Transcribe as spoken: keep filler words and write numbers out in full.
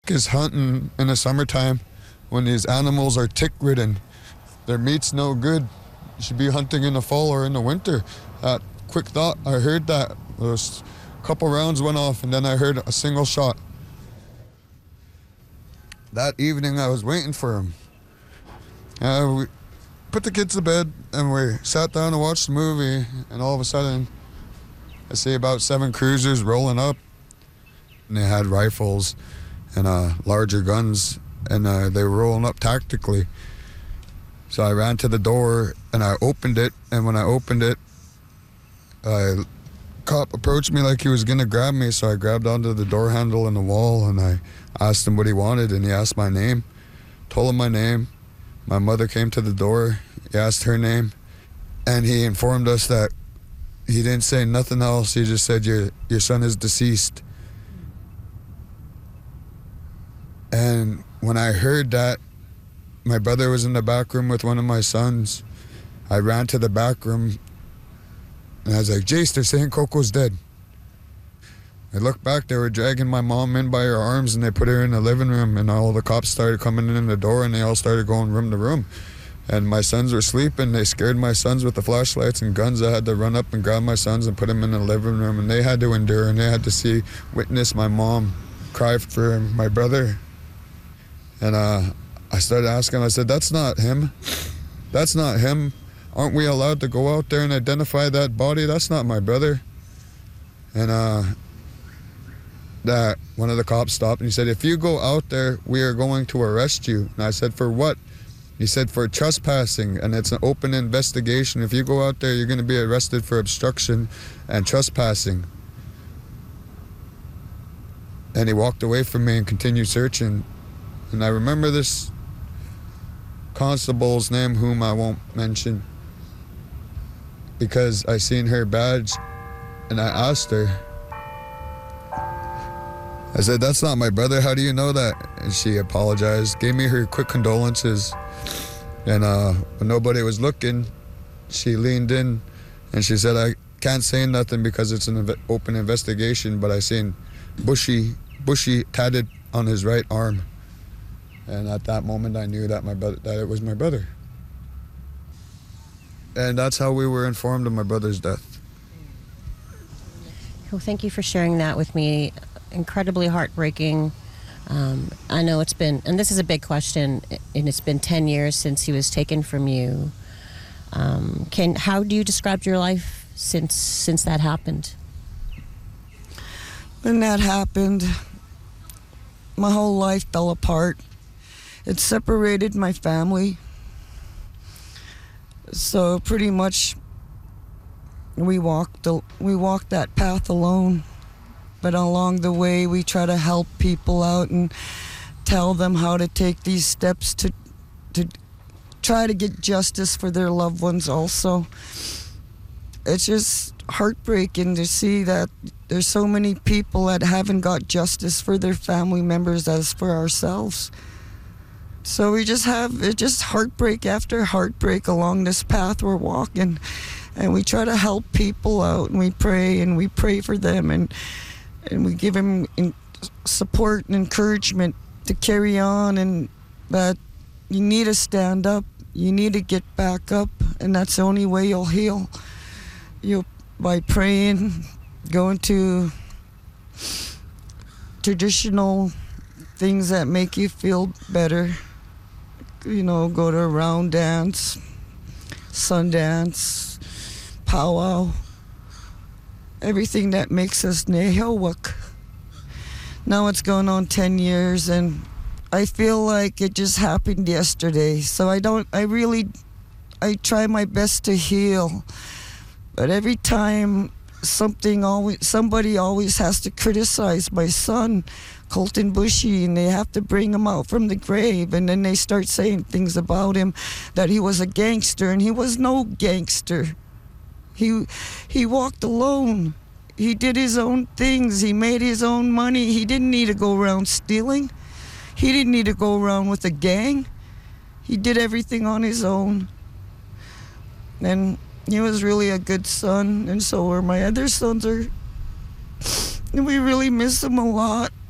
is hunting in the summertime when these animals are tick-ridden. Their meat's no good. You should be hunting in the fall or in the winter. That quick thought, I heard that. Those couple rounds went off and then I heard a single shot. That evening I was waiting for him. Uh, we put the kids to bed and we sat down and watched the movie, and all of a sudden I see about seven cruisers rolling up, and they had rifles and uh, larger guns, and uh, they were rolling up tactically. So I ran to the door and I opened it, and when I opened it, a cop approached me like he was gonna grab me, so I grabbed onto the door handle in the wall and I asked him what he wanted, and he asked my name. Told him my name. My mother came to the door, he asked her name, and he informed us that he didn't say nothing else. He just said, your, your son is deceased. And when I heard that, my brother was in the back room with one of my sons. I ran to the back room and I was like, Jace, they're saying Coco's dead. I looked back, they were dragging my mom in by her arms and they put her in the living room, and all the cops started coming in the door and they all started going room to room. And my sons were sleeping. They scared my sons with the flashlights and guns. I had to run up and grab my sons and put them in the living room, and they had to endure, and they had to see, witness my mom cry for my brother. And uh, I started asking, I said, that's not him. That's not him. Aren't we allowed to go out there and identify that body? That's not my brother. And uh, that one of the cops stopped and he said, if you go out there, we are going to arrest you. And I said, for what? He said, for trespassing, and it's an open investigation. If you go out there, you're going to be arrested for obstruction and trespassing. And he walked away from me and continued searching. And I remember this constable's name, whom I won't mention, because I seen her badge and I asked her. I said, that's not my brother, how do you know that? And she apologized, gave me her quick condolences. And uh, when nobody was looking, she leaned in and she said, I can't say nothing because it's an inv- open investigation, but I seen bushy, bushy tatted on his right arm. And at that moment, I knew that my brother, that it was my brother. And that's how we were informed of my brother's death. Well, thank you for sharing that with me. Incredibly heartbreaking. Um, I know it's been, and this is a big question, and it's been ten years since he was taken from you. Um, can how do you describe your life since since that happened? When that happened, my whole life fell apart. It separated my family. So pretty much, we walked the, we walked that path alone. But along the way, we try to help people out and tell them how to take these steps to to try to get justice for their loved ones also. It's just heartbreaking to see that there's so many people that haven't got justice for their family members as for ourselves. So we just have, it's just heartbreak after heartbreak along this path we're walking. And we try to help people out, and we pray, and we pray for them, and and we give them in support and encouragement to carry on, and that you need to stand up, you need to get back up, and that's the only way you'll heal. You by praying, going to traditional things that make you feel better. You know, go to a round dance, Sundance, powwow. Everything that makes us nehilwak. Now it's going on ten years, and I feel like it just happened yesterday. So I don't, I really, I try my best to heal. But every time something always, somebody always has to criticize my son, Colton Bushy, and they have to bring him out from the grave, and then they start saying things about him, that he was a gangster, and he was no gangster. He he walked alone. He did his own things. He made his own money. He didn't need to go around stealing. He didn't need to go around with a gang. He did everything on his own. And he was really a good son, and so were my other sons. Are, and we really miss him a lot.